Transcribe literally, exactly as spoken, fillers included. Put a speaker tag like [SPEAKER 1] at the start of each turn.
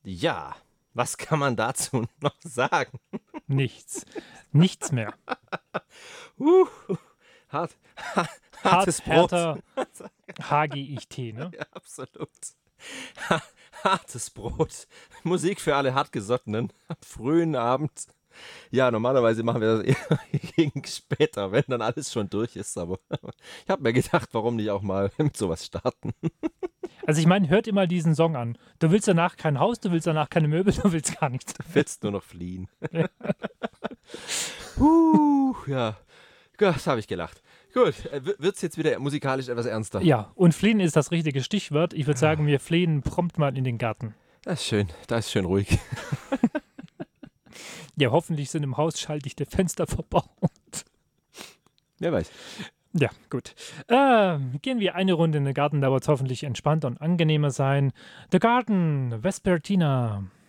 [SPEAKER 1] Ja, was kann man dazu noch sagen?
[SPEAKER 2] Nichts. Nichts mehr.
[SPEAKER 1] Uh, hart, ha, hartes
[SPEAKER 2] Hart,
[SPEAKER 1] Brot.
[SPEAKER 2] härter, H G I T, ne?
[SPEAKER 1] Ja, absolut. Ha, hartes Brot. Musik für alle Hartgesottenen am frühen Abend. Ja, normalerweise machen wir das eher gegen später, wenn dann alles schon durch ist. Aber ich habe mir gedacht, warum nicht auch mal mit sowas starten?
[SPEAKER 2] Also ich meine, hört immer diesen Song an. Du willst danach kein Haus, du willst danach keine Möbel, du willst gar nichts.
[SPEAKER 1] Du willst nur noch fliehen. uh, ja, das habe ich gelacht. Gut, wird es jetzt wieder musikalisch etwas ernster?
[SPEAKER 2] Ja, und fliehen ist das richtige Stichwort. Ich würde sagen, wir fliehen prompt mal in den Garten.
[SPEAKER 1] Das ist schön, da ist schön ruhig.
[SPEAKER 2] Ja, hoffentlich sind im Haus schalldichte Fenster verbaut.
[SPEAKER 1] Wer weiß.
[SPEAKER 2] Ja, gut. Äh, gehen wir eine Runde in den Garten, da wird es hoffentlich entspannter und angenehmer sein. The Garden, Vespertina.